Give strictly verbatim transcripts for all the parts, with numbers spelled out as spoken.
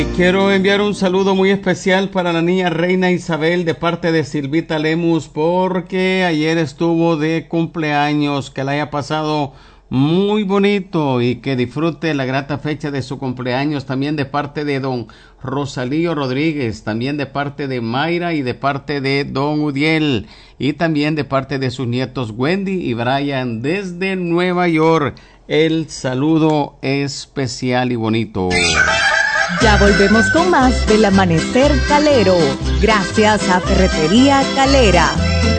Quiero enviar un saludo muy especial para la niña Reina Isabel de parte de Silvita Lemus, porque ayer estuvo de cumpleaños. Que la haya pasado muy bonito y que disfrute la grata fecha de su cumpleaños. También de parte de don Rosalío Rodríguez, también de parte de Mayra y de parte de don Udiel, y también de parte de sus nietos Wendy y Brian desde Nueva York. El saludo especial y bonito. Ya volvemos con más del Amanecer Calero, gracias a Ferretería Calera.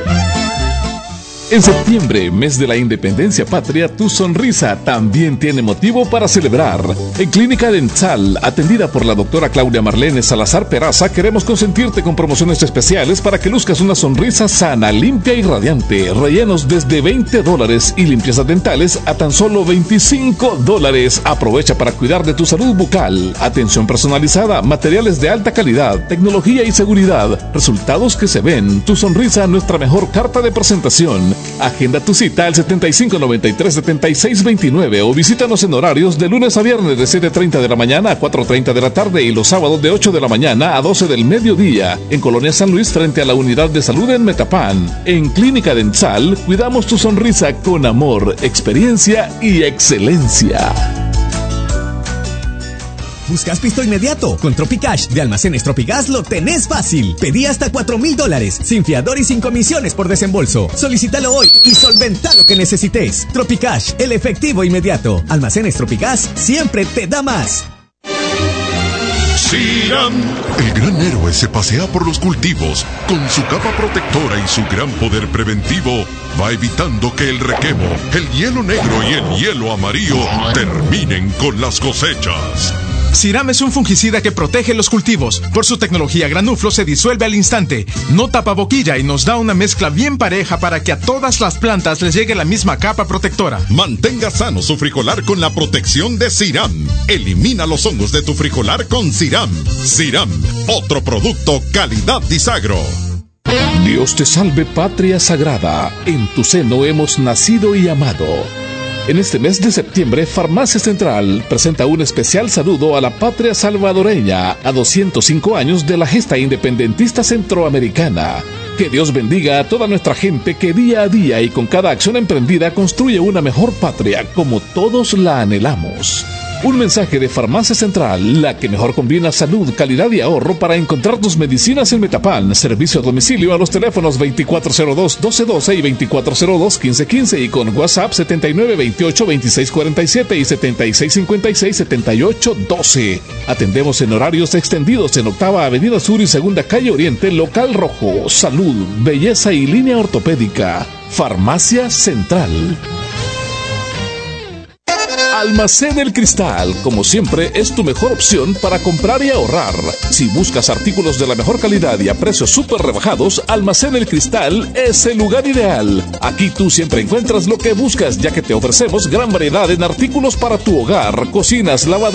En septiembre, mes de la Independencia Patria, tu sonrisa también tiene motivo para celebrar. En Clínica Dental, atendida por la doctora Claudia Marlene Salazar Peraza, queremos consentirte con promociones especiales para que luzcas una sonrisa sana, limpia y radiante. Rellenos desde veinte dólares y limpiezas dentales a tan solo veinticinco dólares. Aprovecha para cuidar de tu salud bucal. Atención personalizada, materiales de alta calidad, tecnología y seguridad. Resultados que se ven. Tu sonrisa, nuestra mejor carta de presentación. Agenda tu cita al setenta y cinco noventa y tres setenta y seis veintinueve o visítanos en horarios de lunes a viernes de siete treinta de la mañana a cuatro treinta de la tarde y los sábados de ocho de la mañana a doce del mediodía en Colonia San Luis frente a la Unidad de Salud en Metapán. En Clínica Dental cuidamos tu sonrisa con amor, experiencia y excelencia. ¿Buscas pisto inmediato? Con Tropicash de Almacenes Tropigas lo tenés fácil. Pedí hasta cuatro mil dólares, sin fiador y sin comisiones por desembolso. Solicítalo hoy y solventa lo que necesites. Tropicash, el efectivo inmediato. Almacenes Tropigas siempre te da más. Siram. El gran héroe se pasea por los cultivos. Con su capa protectora y su gran poder preventivo, va evitando que el requemo, el hielo negro y el hielo amarillo terminen con las cosechas. Siram es un fungicida que protege los cultivos. Por su tecnología, Granuflo se disuelve al instante, no tapa boquilla y nos da una mezcla bien pareja para que a todas las plantas les llegue la misma capa protectora. Mantenga sano su frijolar con la protección de Siram. Elimina los hongos de tu frijolar con Siram. Siram, otro producto calidad Disagro. Dios te salve, patria sagrada. En tu seno hemos nacido y amado. En este mes de septiembre, Farmacia Central presenta un especial saludo a la patria salvadoreña a doscientos cinco años de la gesta independentista centroamericana. Que Dios bendiga a toda nuestra gente que día a día y con cada acción emprendida construye una mejor patria como todos la anhelamos. Un mensaje de Farmacia Central, la que mejor combina salud, calidad y ahorro para encontrar tus medicinas en Metapán. Servicio a domicilio a los teléfonos veinticuatro cero dos, doce doce y veinticuatro cero dos, quince quince y con WhatsApp setenta y nueve veintiocho veintiséis cuarenta y siete y setenta y seis cincuenta y seis setenta y ocho doce. Atendemos en horarios extendidos en Octava Avenida Sur y Segunda Calle Oriente, Local Rojo. Salud, belleza y línea ortopédica. Farmacia Central. Almacén El Cristal, como siempre, es tu mejor opción para comprar y ahorrar. Si buscas artículos de la mejor calidad y a precios súper rebajados, Almacén El Cristal es el lugar ideal. Aquí tú siempre encuentras lo que buscas, ya que te ofrecemos gran variedad en artículos para tu hogar, cocinas, lavadoras,